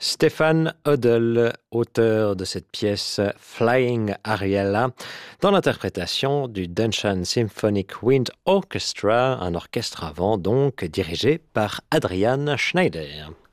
Stefan Hodel, auteur de cette pièce Flying Ariella, dans l'interprétation du Dunshane Symphonic Wind Orchestra, un orchestre à vent donc dirigé par Adrian Schneider.